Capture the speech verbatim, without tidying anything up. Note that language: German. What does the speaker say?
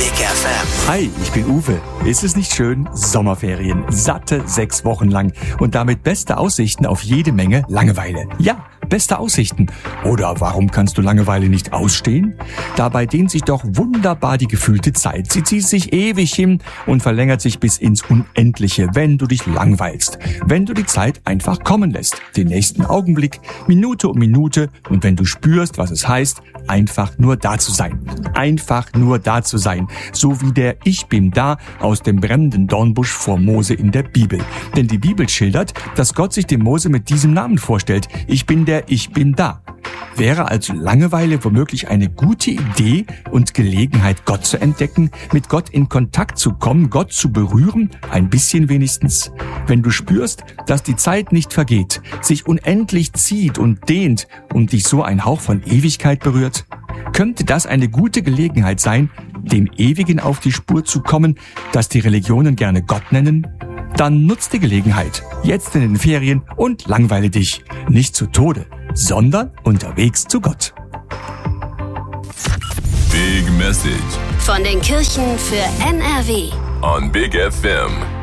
Big F M. Hi, ich bin Uwe. Ist es nicht schön? Sommerferien, satte sechs Wochen lang und damit beste Aussichten auf jede Menge Langeweile. Ja, beste Aussichten. Oder warum kannst du Langeweile nicht ausstehen? Dabei dehnt sich doch wunderbar die gefühlte Zeit. Sie zieht sich ewig hin und verlängert sich bis ins Unendliche, wenn du dich langweilst. Wenn du die Zeit einfach kommen lässt. Den nächsten Augenblick, Minute um Minute und wenn du spürst, was es heißt, einfach nur da zu sein. Einfach nur da zu sein. So wie der Ich bin da aus dem brennenden Dornbusch vor Mose in der Bibel. Denn die Bibel schildert, dass Gott sich dem Mose mit diesem Namen vorstellt. Ich bin der Ich bin da. Wäre also Langeweile womöglich eine gute Idee und Gelegenheit, Gott zu entdecken, mit Gott in Kontakt zu kommen, Gott zu berühren, ein bisschen wenigstens? Wenn du spürst, dass die Zeit nicht vergeht, sich unendlich zieht und dehnt und dich so ein Hauch von Ewigkeit berührt, könnte das eine gute Gelegenheit sein, dem Ewigen auf die Spur zu kommen, das die Religionen gerne Gott nennen? Dann nutz die Gelegenheit, jetzt in den Ferien und langweile dich, nicht zu Tode, sondern unterwegs zu Gott. Big Message von den Kirchen für N R W on Big F M.